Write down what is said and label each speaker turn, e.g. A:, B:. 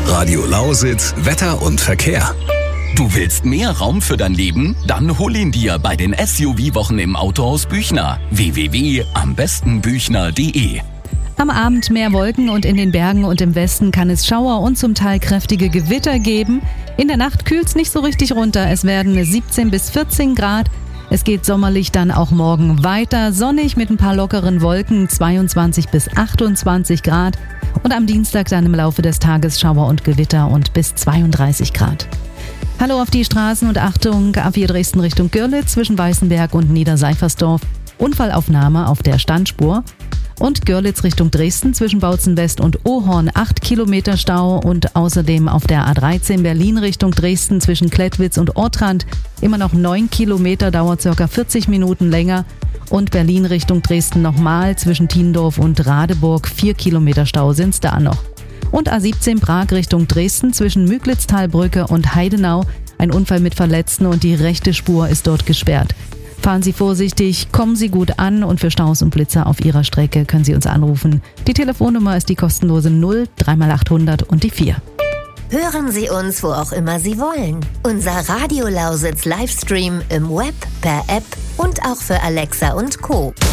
A: Radio Lausitz, Wetter und Verkehr.
B: Du willst mehr Raum für dein Leben? Dann hol ihn dir bei den SUV-Wochen im Autohaus Büchner. www.ambestenbüchner.de.
C: Am Abend mehr Wolken und in den Bergen und im Westen kann es Schauer und zum Teil kräftige Gewitter geben. In der Nacht kühlt es nicht so richtig runter. Es werden 17 bis 14 Grad. Es geht sommerlich dann auch morgen weiter. Sonnig mit ein paar lockeren Wolken, 22 bis 28 Grad. Und am Dienstag dann im Laufe des Tages Schauer und Gewitter und bis 32 Grad. Hallo auf die Straßen und Achtung, A4 Dresden Richtung Görlitz zwischen Weißenberg und Niederseifersdorf. Unfallaufnahme auf der Standspur. Und Görlitz Richtung Dresden zwischen Bautzen West und Ohorn 8 Kilometer Stau und außerdem auf der A13 Berlin Richtung Dresden zwischen Klettwitz und Ortrand immer noch 9 Kilometer, dauert ca. 40 Minuten länger und Berlin Richtung Dresden nochmal zwischen Tiendorf und Radeburg 4 Kilometer Stau sind's da noch. Und A17 Prag Richtung Dresden zwischen Müglitztalbrücke und Heidenau, ein Unfall mit Verletzten und die rechte Spur ist dort gesperrt. Fahren Sie vorsichtig, kommen Sie gut an und für Staus und Blitzer auf Ihrer Strecke können Sie uns anrufen. Die Telefonnummer ist die kostenlose 0 3x800 und die 4.
D: Hören Sie uns, wo auch immer Sie wollen. Unser Radio Lausitz Livestream im Web, per App und auch für Alexa und Co.